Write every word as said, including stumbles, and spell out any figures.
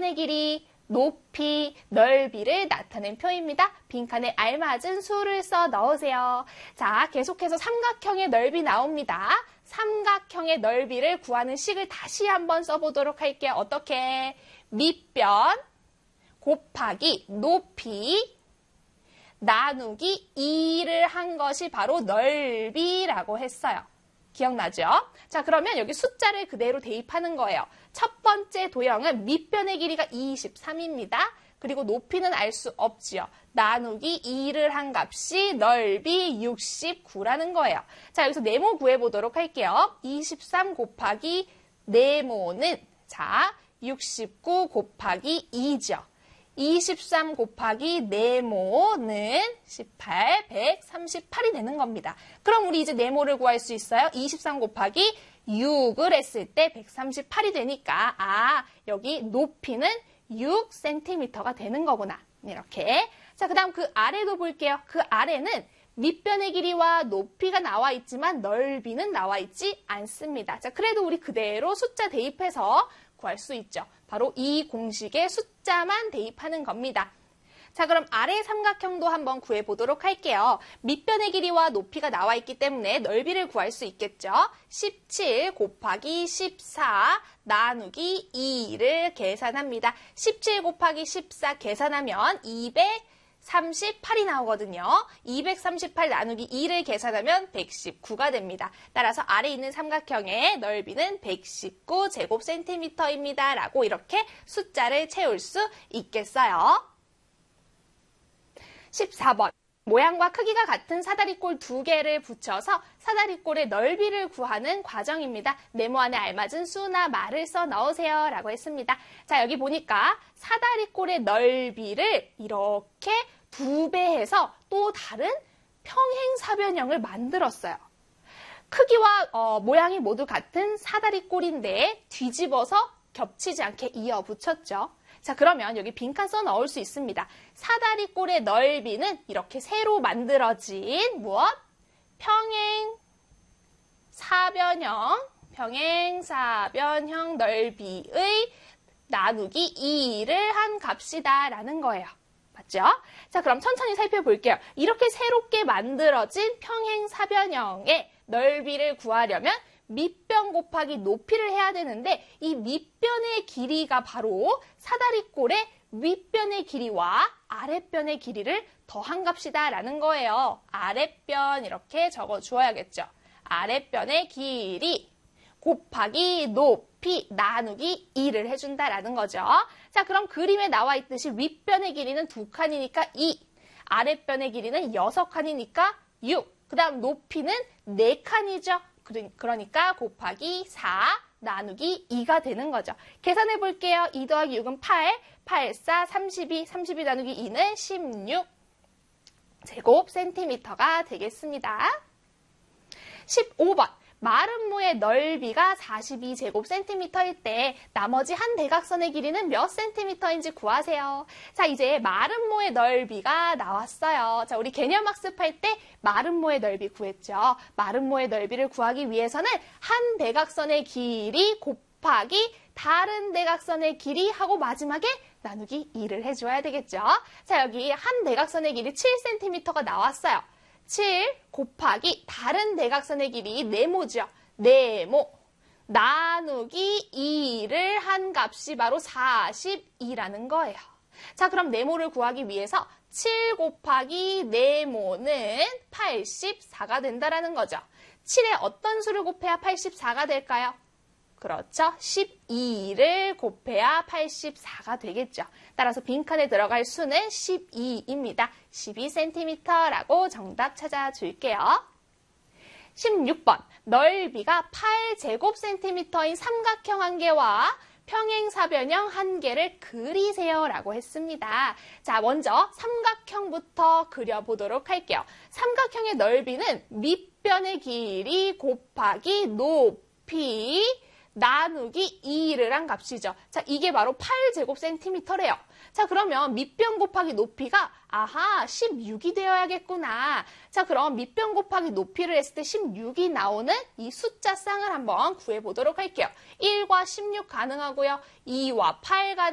밑변의 길이, 높이, 넓이를 나타낸 표입니다. 빈칸에 알맞은 수를 써 넣으세요. 자, 계속해서 삼각형의 넓이 나옵니다. 삼각형의 넓이를 구하는 식을 다시 한번 써보도록 할게요. 어떻게? 밑변 곱하기 높이 나누기 이를 한 것이 바로 넓이라고 했어요. 기억나죠? 자, 그러면 여기 숫자를 그대로 대입하는 거예요. 첫 번째 도형은 밑변의 길이가 이십삼입니다. 그리고 높이는 알 수 없지요. 나누기 이를 한 값이 넓이 육십구라는 거예요. 자, 여기서 네모 구해보도록 할게요. 이십삼 곱하기 네모는 자, 육십구 곱하기 이죠. 이십삼 곱하기 네모는 십팔, 백삼십팔이 되는 겁니다. 그럼 우리 이제 네모를 구할 수 있어요. 이십삼 곱하기 육을 했을 때 백삼십팔이 되니까 아, 여기 높이는 육 센티미터가 되는 거구나. 이렇게. 자, 그 다음 그 아래도 볼게요. 그 아래는 밑변의 길이와 높이가 나와 있지만 넓이는 나와 있지 않습니다. 자, 그래도 우리 그대로 숫자 대입해서 구할 수 있죠. 바로 이 공식에 숫자만 대입하는 겁니다. 자, 그럼 아래 삼각형도 한번 구해보도록 할게요. 밑변의 길이와 높이가 나와 있기 때문에 넓이를 구할 수 있겠죠. 십칠 곱하기 십사 나누기 이를 계산합니다. 십칠 곱하기 십사 계산하면 이백삼십팔이 나오거든요. 이백삼십팔 나누기 이를 계산하면 백십구가 됩니다. 따라서 아래 있는 삼각형의 넓이는 백십구 제곱센티미터입니다. 라고 이렇게 숫자를 채울 수 있겠어요. 십사 번. 모양과 크기가 같은 사다리꼴 두 개를 붙여서 사다리꼴의 넓이를 구하는 과정입니다. 네모 안에 알맞은 수나 말을 써 넣으세요. 라고 했습니다. 자, 여기 보니까 사다리꼴의 넓이를 이렇게 두 배 해서 또 다른 평행사변형을 만들었어요. 크기와 어, 모양이 모두 같은 사다리꼴인데 뒤집어서 겹치지 않게 이어 붙였죠. 자, 그러면 여기 빈칸 써 넣을 수 있습니다. 사다리꼴의 넓이는 이렇게 새로 만들어진 무엇? 평행 사변형, 평행사변형 넓이의 나누기 이를 한 값이다 라는 거예요. 맞죠? 자, 그럼 천천히 살펴볼게요. 이렇게 새롭게 만들어진 평행사변형의 넓이를 구하려면 밑변 곱하기 높이를 해야 되는데 이 밑변의 길이가 바로 사다리꼴의 윗변의 길이와 아랫변의 길이를 더한 값이다 라는 거예요. 아랫변 이렇게 적어주어야겠죠. 아랫변의 길이 곱하기 높이 나누기 이를 해준다라는 거죠. 자, 그럼 그림에 나와 있듯이 윗변의 길이는 두 칸이니까 이, 아랫변의 길이는 여섯 칸이니까 육, 그 다음 높이는 네 칸이죠. 그러니까 곱하기 사 나누기 이가 되는 거죠. 계산해 볼게요. 이 더하기 육은 팔, 팔, 사, 삼십이, 삼십이 나누기 이는 십육 제곱센티미터가 되겠습니다. 십오 번. 마름모의 넓이가 사십이 제곱센티미터일 때 나머지 한 대각선의 길이는 몇 센티미터인지 구하세요. 자, 이제 마름모의 넓이가 나왔어요. 자, 우리 개념 학습할 때 마름모의 넓이 구했죠. 마름모의 넓이를 구하기 위해서는 한 대각선의 길이 곱하기 다른 대각선의 길이 하고 마지막에 나누기 이를 해줘야 되겠죠. 자, 여기 한 대각선의 길이 칠 센티미터가 나왔어요. 칠 곱하기 다른 대각선의 길이 네모죠. 네모 나누기 이를 한 값이 바로 사십이라는 거예요. 자, 그럼 네모를 구하기 위해서 칠 곱하기 네모는 팔십사가 된다라는 거죠. 칠에 어떤 수를 곱해야 팔십사가 될까요? 그렇죠. 십이를 곱해야 팔십사가 되겠죠. 따라서 빈칸에 들어갈 수는 십이입니다. 십이 센티미터라고 정답 찾아줄게요. 십육 번. 넓이가 팔 제곱센티미터인 삼각형 한 개와 평행사변형 한 개를 그리세요 라고 했습니다. 자, 먼저 삼각형부터 그려보도록 할게요. 삼각형의 넓이는 밑변의 길이 곱하기 높이 나누기 이를 한 값이죠. 자, 이게 바로 팔 제곱센티미터래요. 자, 그러면 밑변 곱하기 높이가 아하 십육이 되어야겠구나. 자, 그럼 밑변 곱하기 높이를 했을 때 십육이 나오는 이 숫자 쌍을 한번 구해보도록 할게요. 일과 십육 가능하고요. 이와 팔 가능하고요.